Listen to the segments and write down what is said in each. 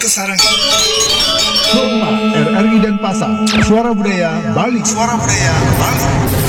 sarang. RRI Denpasar, Suara Budaya Bali. Suara Budaya Bali.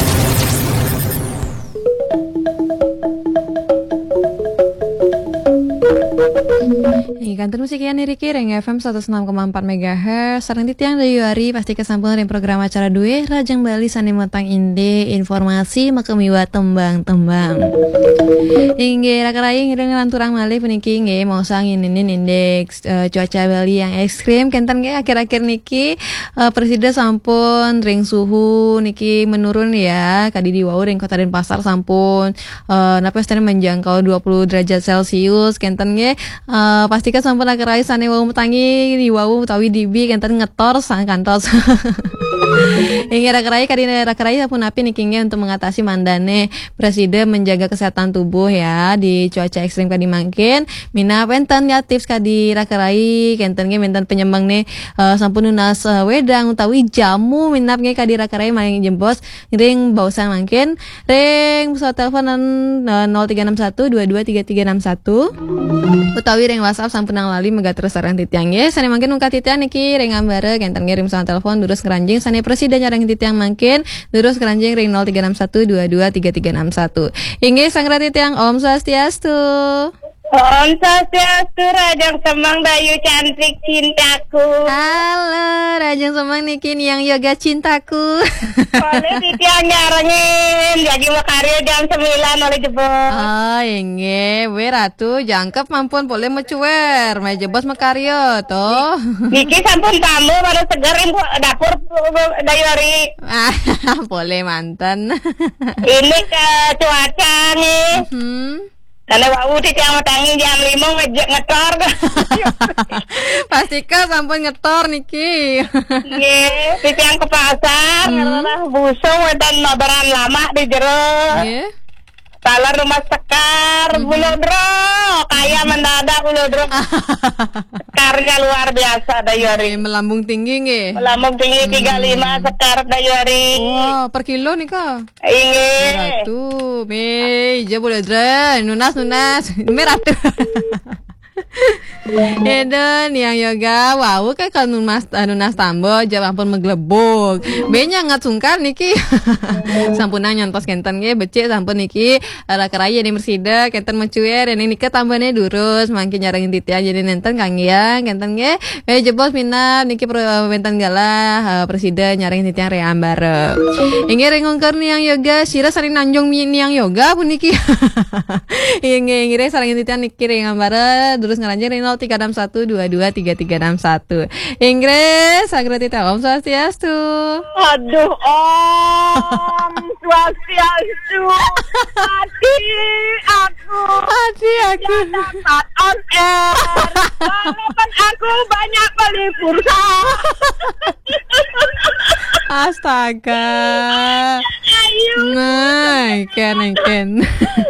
Kantor musik yang Riki Reng FM 106,4 MHz. Sarang titiang dari hari pasti kesampaian dari program acara Due Rajang Bali Sani Motang Inde informasi makemiwa tembang-tembang. Ingge rakarai ngiring lanturang malih puniki nge mau sang inin indeks cuaca Bali yang ekstrim kentan nge akhir-akhir niki presiden sampun ring suhu niki menurun ya kadi di wau ring Kota Denpasar sampun napa stene menjangkau 20 derajat Celcius kentan nge pastikan sampun akerai sane wau metangi di wau utawi dibi kentan ngetor sang kantos. Ingge rakarai kadi rakarai sampun api niki nge untuk mengatasi mandane presiden menjaga kesehatan tubuh ya di cuaca ekstrim kadi mangkin mina penten ya tips kadi rakarai kenten ge menten penyembang nih sampun nunas wedang utawi jamu minap ge kadi rakarai maling jembos ring bausan mangkin ring pesawat teleponan 0361223361 utawi ring WhatsApp sampun nang lali mega terus sareng titiang ge sane mangkin ungkat titiang niki ring ambare kenten ge ring pesawat telepon durus keranjing sane presiden nyareng titiang mangkin durus keranjing ring 0361223361 ingge sang titiang Om Swastiastu. Om Swastiastu, Rajang Semang Dayu cantik cintaku. Halo, Rajang Semang niki yang yoga cintaku. Boleh titiang nyarengin, lagi makarya jam 9 oleh jebos. Oh, inge, we ratu jangkep mampun boleh mecuwer, me jebos makaryo toh. Niki sampun tamu baru seger ibu dapur Dayu hari. Boleh mantan. Ini ke cuaca nih. Karena wau titiang matangi jam 5 ngetor. Pastikan sampun ngetor niki. Nggih, titiang ke pasar ngarana busung dan nobaran lama di jero. Nggih. Salah rumah sekar, bulodro, kaya mendadak bulodro. Sekarnya luar biasa Dayori. Melambung tinggi nggih. Melambung tinggi 35 sekar Dayori. Wah, per kilo nih kak. Inge. Ratu, me, je boleh dre, nunas, me ratu. Eden yang yoga, wow kan kalau nunas tambo, jawab ampun meglebok. Benya ngat sungkan niki. Sampunang nyontos kenten ge becik sampun niki rakaraya ni mersida kenten mencuer ini nika tambane durus mangkin nyarengin titian jadi nenten kang ya kenten ge jebos minap niki benten galah presiden nyarengin titian reambar. Inge rengongker ni yang yoga sira saling nanjong ni yang yoga pun niki. Inge saling titian niki reambar terus ngalanjir 0361223361. Inggris sagre tita Om Swastiastu. Aduh Om Swastiastu. Hati aku dapat on air. Walaupun aku banyak beli pulsa. Astaga. Ayo. Nah, ken.